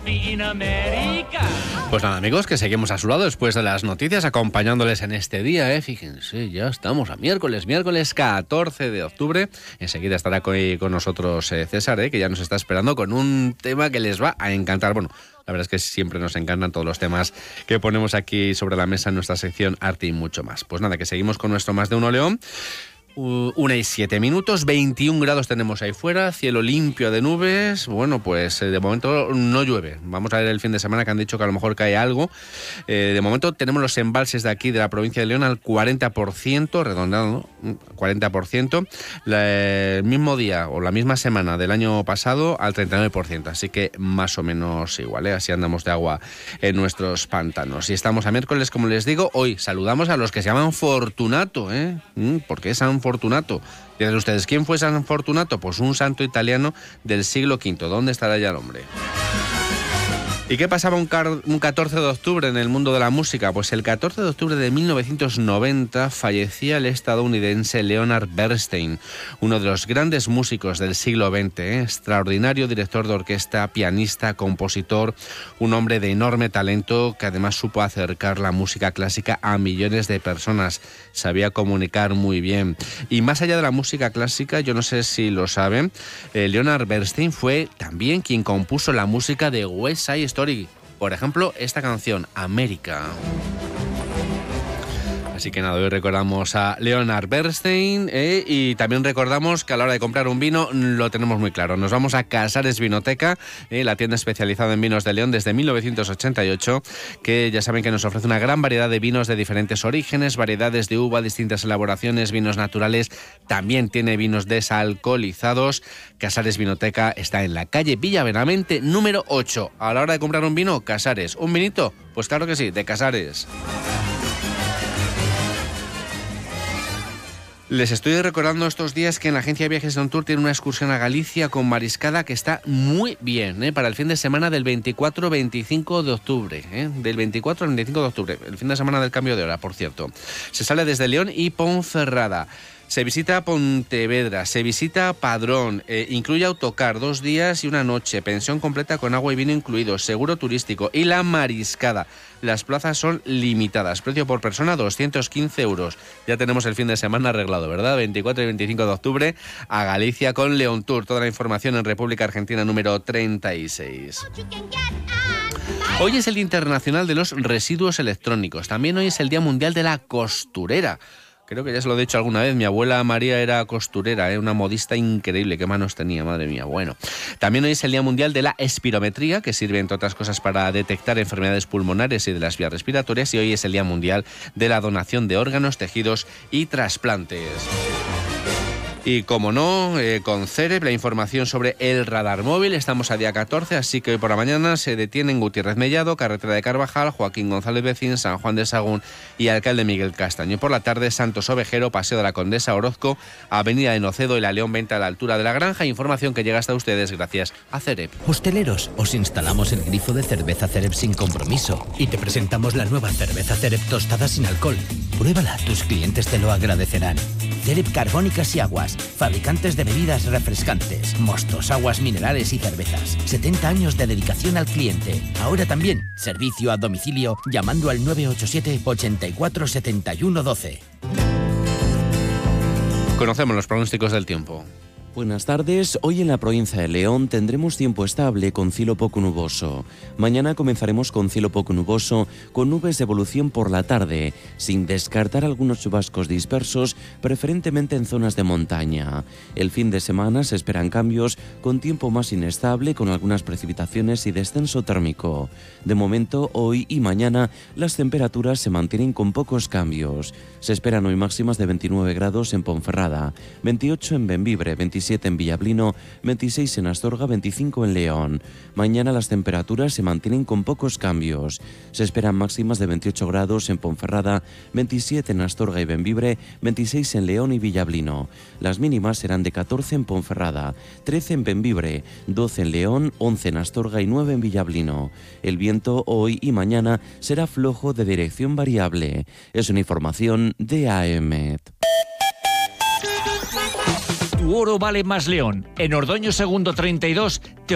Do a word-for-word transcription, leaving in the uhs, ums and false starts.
Pues nada, amigos, que seguimos a su lado después de las noticias, acompañándoles en este día, ¿eh? Fíjense, ya estamos a miércoles, miércoles catorce de octubre. Enseguida estará con, con nosotros eh, César, ¿eh? Que ya nos está esperando con un tema que les va a encantar. Bueno, la verdad es que siempre nos encantan todos los temas que ponemos aquí sobre la mesa en nuestra sección Arte y mucho más. Pues nada, que seguimos con nuestro Más de Uno León. Una y siete minutos, veintiún grados tenemos ahí fuera, cielo limpio de nubes. Bueno, pues eh, de momento no llueve. Vamos a ver el fin de semana, que han dicho que a lo mejor cae algo. Eh, de momento tenemos los embalses de aquí de la provincia de León al cuarenta por ciento, redondeado, ¿no? cuarenta por ciento. La, el mismo día o la misma semana del año pasado al treinta y nueve por ciento. Así que más o menos igual, ¿eh? Así andamos de agua en nuestros pantanos. Y estamos a miércoles, como les digo. Hoy saludamos a los que se llaman Fortunato, ¿eh? ¿Por qué San Fortunato? Dicen ustedes, ¿quién fue San Fortunato? Pues un santo italiano del siglo quinto. ¿Dónde estará ya el hombre? ¿Y qué pasaba un, car- un catorce de octubre en el mundo de la música? Pues el catorce de octubre de mil novecientos noventa fallecía el estadounidense Leonard Bernstein, uno de los grandes músicos del siglo veinte, ¿eh? Extraordinario director de orquesta, pianista, compositor, un hombre de enorme talento que además supo acercar la música clásica a millones de personas, sabía comunicar muy bien. Y más allá de la música clásica, yo no sé si lo saben, eh, Leonard Bernstein fue también quien compuso la música de West Side Story. Por ejemplo, esta canción, América. Así que nada, hoy recordamos a Leonard Bernstein, ¿eh? Y también recordamos que a la hora de comprar un vino lo tenemos muy claro. Nos vamos a Casares Vinoteca, ¿eh? La tienda especializada en vinos de León desde mil novecientos ochenta y ocho, que ya saben que nos ofrece una gran variedad de vinos de diferentes orígenes, variedades de uva, distintas elaboraciones, vinos naturales, también tiene vinos desalcoholizados. Casares Vinoteca está en la calle Villa Benavente, número ocho. A la hora de comprar un vino, Casares. ¿Un vinito? Pues claro que sí, de Casares. Les estoy recordando estos días que en la agencia de viajes Don Tour tiene una excursión a Galicia con mariscada que está muy bien, ¿eh? Para el fin de semana del veinticuatro veinticinco de octubre, ¿eh? Del veinticuatro al veinticinco de octubre, el fin de semana del cambio de hora, por cierto. Se sale desde León y Ponferrada. Se visita Pontevedra, se visita Padrón, eh, incluye autocar, dos días y una noche, pensión completa con agua y vino incluido, seguro turístico y la mariscada. Las plazas son limitadas, precio por persona doscientos quince euros. Ya tenemos el fin de semana arreglado, ¿verdad? veinticuatro y veinticinco de octubre a Galicia con León Tour. Toda la información en República Argentina número treinta y seis. Hoy es el Día Internacional de los Residuos Electrónicos. También hoy es el Día Mundial de la Costurera. Creo que ya se lo he dicho alguna vez, mi abuela María era costurera, ¿eh? Una modista increíble, qué manos tenía, madre mía. Bueno, también hoy es el Día Mundial de la Espirometría, que sirve, entre otras cosas, para detectar enfermedades pulmonares y de las vías respiratorias, y hoy es el Día Mundial de la Donación de Órganos, Tejidos y Trasplantes. Y como no, eh, con Cerep, la información sobre el radar móvil. Estamos a día catorce, así que hoy por la mañana se detienen Gutiérrez Mellado, Carretera de Carvajal, Joaquín González Becín, San Juan de Sagún y Alcalde Miguel Castaño. Por la tarde, Santos Ovejero, Paseo de la Condesa, Orozco, Avenida de Nocedo y la León Venta a la altura de la Granja. Información que llega hasta ustedes gracias a Cerep. Hosteleros, os instalamos el grifo de cerveza Cerep sin compromiso y te presentamos la nueva cerveza Cerep tostada sin alcohol. Pruébala, tus clientes te lo agradecerán. Cerep Carbónicas y Aguas, fabricantes de bebidas refrescantes, mostos, aguas minerales y cervezas. setenta años de dedicación al cliente. Ahora también, servicio a domicilio llamando al nueve ocho siete, ochenta y cuatro, setenta y uno, doce. Conocemos los pronósticos del tiempo. Buenas tardes. Hoy en la provincia de León tendremos tiempo estable con cielo poco nuboso. Mañana comenzaremos con cielo poco nuboso, con nubes de evolución por la tarde, sin descartar algunos chubascos dispersos, preferentemente en zonas de montaña. El fin de semana se esperan cambios, con tiempo más inestable, con algunas precipitaciones y descenso térmico. De momento, hoy y mañana, las temperaturas se mantienen con pocos cambios. Se esperan hoy máximas de veintinueve grados en Ponferrada, veintiocho en Bembibre, veintisiete en Villablino, veintiséis en Astorga, veinticinco en León. Mañana las temperaturas se mantienen con pocos cambios. Se esperan máximas de veintiocho grados en Ponferrada, veintisiete en Astorga y Bembibre, veintiséis en León y Villablino. Las mínimas serán de catorce en Ponferrada, trece en Bembibre, doce en León, once en Astorga y nueve en Villablino. El viento hoy y mañana será flojo de dirección variable. Es una información de A E M E T. Tu oro vale más León. En Ordoño Segundo treinta y dos te